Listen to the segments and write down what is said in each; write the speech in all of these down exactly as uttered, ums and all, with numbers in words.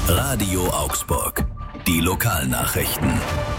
Radio Augsburg. Die Lokalnachrichten.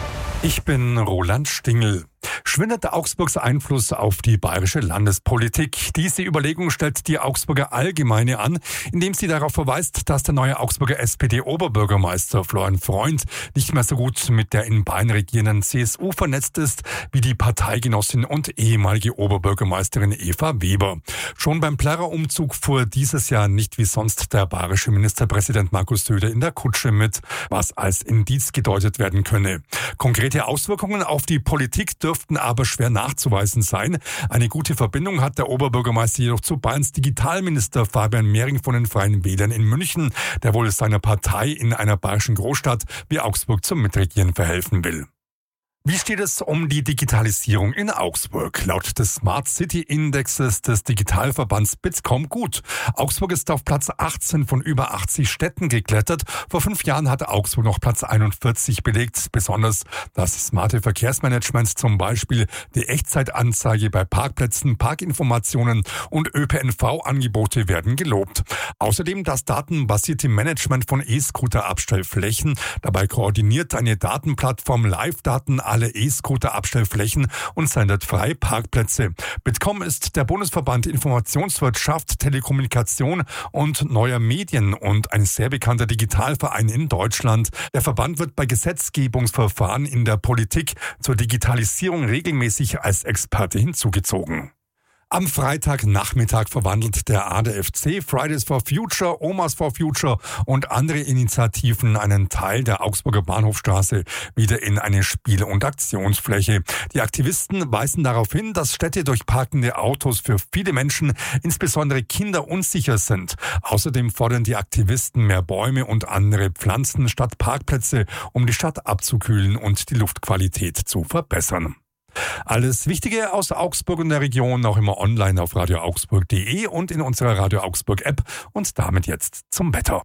Ich bin Roland Stingel. Schwindet Augsburgs Einfluss auf die bayerische Landespolitik? Diese Überlegung stellt die Augsburger Allgemeine an, indem sie darauf verweist, dass der neue Augsburger S P D-Oberbürgermeister Florian Freund nicht mehr so gut mit der in Bayern regierenden C S U vernetzt ist wie die Parteigenossin und ehemalige Oberbürgermeisterin Eva Weber. Schon beim Plärrer-Umzug fuhr dieses Jahr nicht wie sonst der bayerische Ministerpräsident Markus Söder in der Kutsche mit, was als Indiz gedeutet werden könne. Konkrete Auswirkungen auf die Politik dürften aber schwer nachzuweisen sein. Eine gute Verbindung hat der Oberbürgermeister jedoch zu Bayerns Digitalminister Fabian Mehring von den Freien Wählern in München, der wohl seiner Partei in einer bayerischen Großstadt wie Augsburg zum Mitregieren verhelfen will. Wie steht es um die Digitalisierung in Augsburg? Laut des Smart City Indexes des Digitalverbands Bitkom gut. Augsburg ist auf Platz achtzehn von über achtzig Städten geklettert. Vor fünf Jahren hatte Augsburg noch Platz einundvierzig belegt. Besonders das smarte Verkehrsmanagement, zum Beispiel die Echtzeitanzeige bei Parkplätzen, Parkinformationen und Ö P N V-Angebote werden gelobt. Außerdem das datenbasierte Management von E-Scooter-Abstellflächen. Dabei koordiniert eine Datenplattform Live-Daten alle E-Scooter-Abstellflächen und sendet freie Parkplätze. Bitkom ist der Bundesverband Informationswirtschaft, Telekommunikation und neuer Medien und ein sehr bekannter Digitalverein in Deutschland. Der Verband wird bei Gesetzgebungsverfahren in der Politik zur Digitalisierung regelmäßig als Experte hinzugezogen. Am Freitagnachmittag verwandelt der A D F C, Fridays for Future, Omas for Future und andere Initiativen einen Teil der Augsburger Bahnhofstraße wieder in eine Spiel- und Aktionsfläche. Die Aktivisten weisen darauf hin, dass Städte durch parkende Autos für viele Menschen, insbesondere Kinder, unsicher sind. Außerdem fordern die Aktivisten mehr Bäume und andere Pflanzen statt Parkplätze, um die Stadt abzukühlen und die Luftqualität zu verbessern. Alles Wichtige aus Augsburg und der Region auch immer online auf radio augsburg punkt de und in unserer Radio Augsburg App. Und damit jetzt zum Wetter.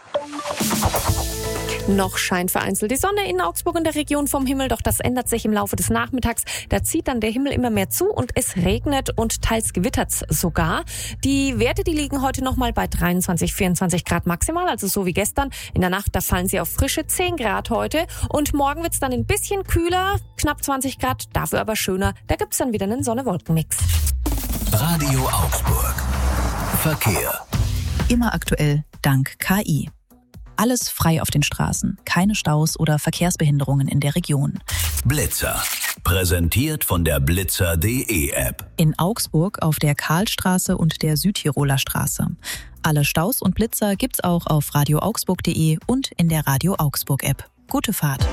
Noch scheint vereinzelt die Sonne in Augsburg und der Region vom Himmel, doch das ändert sich im Laufe des Nachmittags. Da zieht dann der Himmel immer mehr zu und es regnet und teils gewittert's sogar. Die Werte, die liegen heute nochmal bei dreiundzwanzig, vierundzwanzig Grad maximal, also so wie gestern. In der Nacht, da fallen sie auf frische zehn Grad heute und morgen wird's dann ein bisschen kühler, knapp zwanzig Grad, dafür aber schöner. Da gibt's dann wieder einen Sonne-Wolken-Mix. Radio Augsburg. Verkehr. Immer aktuell, dank K I. Alles frei auf den Straßen, keine Staus oder Verkehrsbehinderungen in der Region. Blitzer. Präsentiert von der blitzer punkt de App. In Augsburg auf der Karlstraße und der Südtiroler Straße. Alle Staus und Blitzer gibt's auch auf radio augsburg punkt de und in der Radio Augsburg App. Gute Fahrt.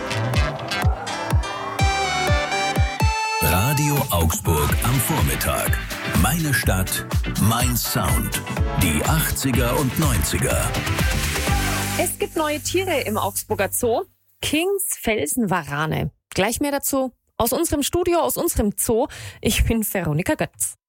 Radio Augsburg am Vormittag. Meine Stadt, mein Sound. Die achtziger und neunziger. Es gibt neue Tiere im Augsburger Zoo. Kings Felsenwarane. Gleich mehr dazu aus unserem Studio, aus unserem Zoo. Ich bin Veronika Götz.